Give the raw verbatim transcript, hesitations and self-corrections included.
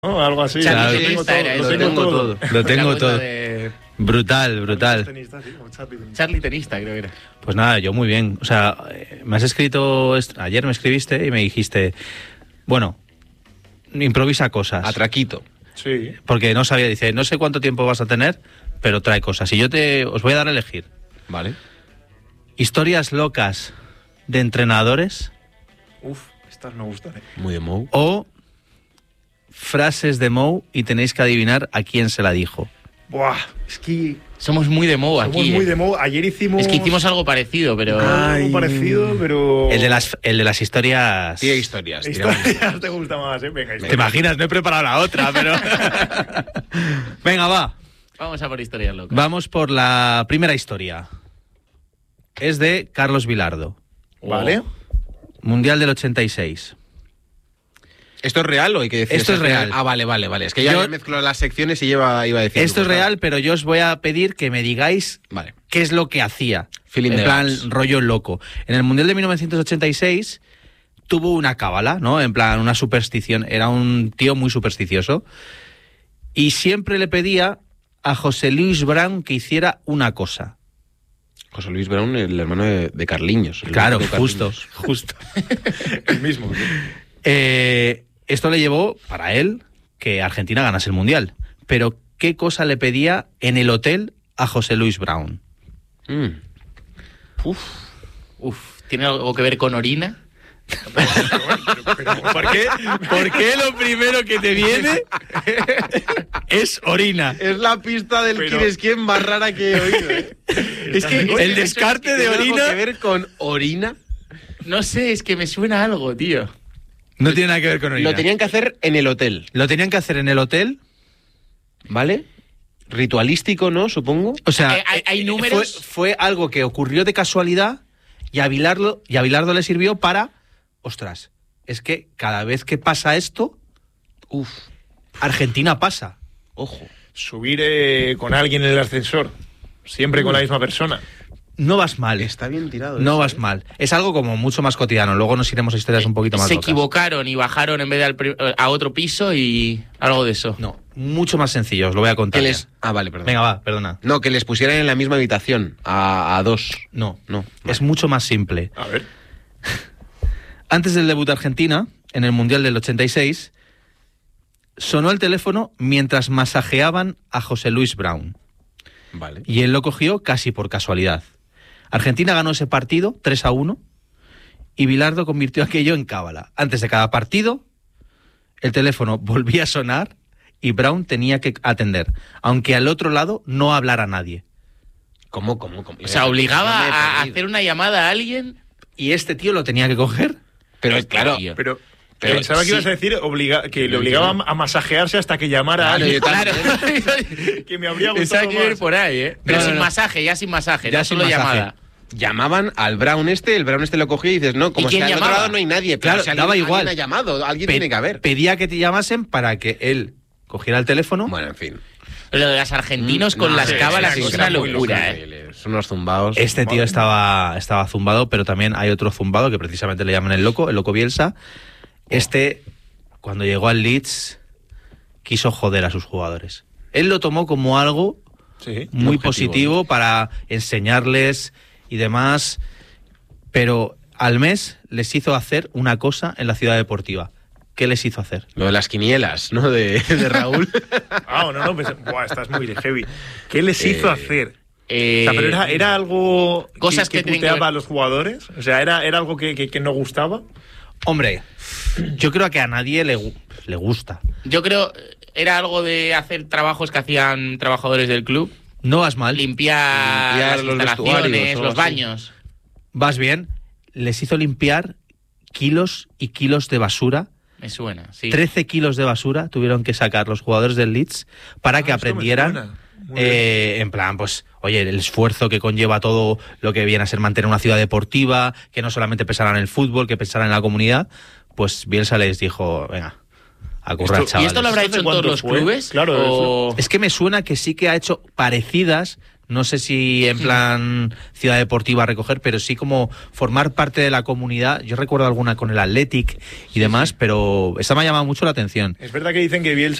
¿no? Algo así. Charlie lo tengo tenista todo, era lo eso, tengo ¿no? todo. Lo tengo todo. De... Brutal, brutal. Tenista, sí, como Charlie tenista. Charlie tenista, creo que era. Pues nada, yo muy bien. O sea, me has escrito, ayer me escribiste y me dijiste, bueno, improvisa cosas. Atraquito. Sí. Porque no sabía, dice, no sé cuánto tiempo vas a tener, pero trae cosas. Y yo te os voy a dar a elegir. Vale. Historias locas de entrenadores Uf, estas me gustan. ¿eh? Muy de Mou. o frases de Mou y tenéis que adivinar a quién se la dijo. Buah, es que Somos muy de Mou somos aquí. muy eh. de moda. Ayer hicimos... Es que hicimos algo parecido, pero... algo Ay. parecido, pero... El de las, el de las historias... Tira historias. tiramos. Historias te gusta más, ¿eh? Venga, ¿Te historias. imaginas? No he preparado la otra, pero... Venga, va. Vamos a por historias locas. Vamos por la primera historia. Es de Carlos Vilardo. Vale. Mundial del ochenta y seis. ¿Esto es real o hay que decir? Esto es real. Ah, vale, vale, vale. Es que ya Yo- me mezclo las secciones y lleva, iba a decir. Esto es algo, real, pero yo os voy a pedir que me digáis Vale. qué es lo que hacía. Feeling en the plan, gaps. rollo loco. En el Mundial de mil novecientos ochenta y seis tuvo una cábala, ¿no? En plan, una superstición. Era un tío muy supersticioso. Y siempre le pedía a José Luis Brown que hiciera una cosa. José Luis Brown, el hermano de, de Carliños. el Claro, hijo de justo, Carliños. justo. El mismo. ¿sí? Eh, esto le llevó, para él, que Argentina ganase el Mundial. Pero, ¿qué cosa le pedía en el hotel a José Luis Brown? Mm. Uf, uf. ¿Tiene algo que ver con orina? ¿Por qué? ¿Por qué lo primero que te viene es orina? Es la pista del Pero- quién es quién más rara que he oído, ¿eh? Es que el descarte de ¿Tiene algo orina que ver con orina? No sé, es que me suena algo, tío. no tiene nada que ver con orina. Lo tenían que hacer en el hotel, Lo tenían que hacer en el hotel. ¿vale? Ritualístico, ¿no? Supongo. O sea, Eh, hay- hay eh, números. Fue, fue algo que ocurrió de casualidad y a Bilardo, y a Bilardo le sirvió para... Ostras, es que cada vez que pasa esto, Uf, Argentina pasa. ojo. Subir eh, con alguien en el ascensor. Siempre con la misma persona. No vas mal. Está bien tirado. No eso, vas ¿eh? mal. Es algo como mucho más cotidiano. Luego nos iremos a historias un poquito más Se locas. equivocaron y bajaron en vez de al pri- a otro piso y algo de eso. No, mucho más sencillo, os lo voy a Que contar. les... ya. Ah, vale, perdón. Venga, va, perdona. No, que les pusieran en la misma habitación, a, a dos. No, No, es vale. mucho más simple. A ver. Antes del debut de Argentina, en el Mundial del ochenta y seis, sonó el teléfono mientras masajeaban a José Luis Brown. Vale. Y él lo cogió casi por casualidad. Argentina ganó ese partido tres a uno y Bilardo convirtió aquello en cábala. Antes de cada partido, el teléfono volvía a sonar y Brown tenía que atender, aunque al otro lado no hablara nadie. ¿Cómo, cómo, cómo? O sea, obligaba No me he a perdido. hacer una llamada a alguien. Y este tío lo tenía que coger. Pero Hostia, claro, tío. Pero, Pero pensaba que sí. ibas a decir obliga- que le Pero obligaba yo- a masajearse hasta que llamara a Claro, alguien. yo también. Claro. Que me habría Pensaba gustado que iba a ir más. por ahí, ¿eh? Pero No, no, sin no. masaje, ya sin masaje, Ya no sin solo masaje. llamada. llamaban al Brown este, el Brown este lo cogía y dices, no, como ¿Y quién si al otro llamaba? lado no hay nadie. Pero Claro, si alguien- daba igual. Alguien ha llamado, alguien Pe- tiene que haber. Pedía que te llamasen para que él cogiera el teléfono. Bueno, en fin. Lo de los argentinos con No, las sí, cábalas sí, es sí, una era muy locura, loco, ¿eh? Son unos zumbados. Este tío Madre estaba, estaba zumbado, pero también hay otro zumbado que precisamente le llaman el loco, el loco Bielsa. Este, cuando llegó al Leeds, quiso joder a sus jugadores. Él lo tomó como algo Sí. muy objetivo, positivo para enseñarles y demás, pero al mes les hizo hacer una cosa en la ciudad deportiva. ¿Qué les hizo hacer? Lo de las quinielas, ¿no? De, de Raúl. Ah, no, no, pues, buah, estás muy heavy. ¿Qué les hizo Eh, hacer? Eh, O sea, pero era, era algo cosas que, que que tienen que puteaba ver- a los jugadores. O sea, era, era algo que, que, que no gustaba. Hombre, yo creo que a nadie le, gu- le gusta. Yo creo era algo de hacer trabajos que hacían trabajadores del club, No vas mal, limpiar, Limpiar las los instalaciones, vestuarios o los algo así. baños. vas bien. Les hizo limpiar kilos y kilos de basura. Me suena, sí. trece kilos de basura tuvieron que sacar los jugadores del Leeds para Ah, que esto me aprendieran, suena. Muy eh, en plan, pues, oye, el esfuerzo que conlleva todo lo que viene a ser mantener una ciudad deportiva, que no solamente pensaran en el fútbol, que pensaran en la comunidad, pues Bielsa les dijo, venga, a currar, Esto- chavales. ¿Y esto lo habrá ¿Esto hecho de en todos cuánto los fue? clubes? Claro, o... Es que me suena que sí que ha hecho parecidas, No sé si en plan ciudad deportiva a recoger, pero sí como formar parte de la comunidad. Yo recuerdo alguna con el Athletic y demás, pero esta me ha llamado mucho la atención. Es verdad que dicen que Bielsa